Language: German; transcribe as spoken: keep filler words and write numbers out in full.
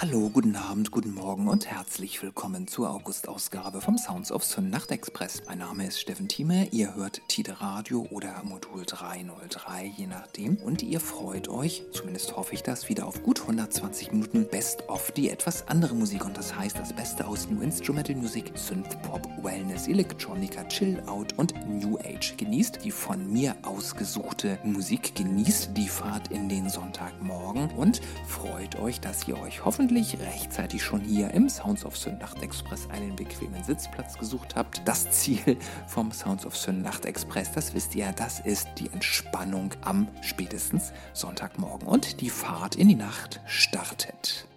Hallo, guten Abend, guten Morgen und herzlich willkommen zur August-Ausgabe vom Sounds of Sun Nachtexpress. Mein Name ist Steffen Thieme, ihr hört Tide Radio oder Modul dreihunderthrei, je nachdem. Und ihr freut euch, zumindest hoffe ich das, wieder auf gut hundertzwanzig Minuten Best of die etwas andere Musik. Und das heißt, das Beste aus New Instrumental Music, Synth Pop, Wellness, Electronica, Chill Out und New Age. Genießt die von mir ausgesuchte Musik, genießt die Fahrt in den Sonntagmorgen und freut euch, dass ihr euch hoffentlich rechtzeitig schon hier im Sounds of Sun Nachtexpress einen bequemen Sitzplatz gesucht habt. Das Ziel vom Sounds of Sun Nachtexpress, das wisst ihr, das ist die Entspannung am spätestens Sonntagmorgen. Und die Fahrt in die Nacht startet.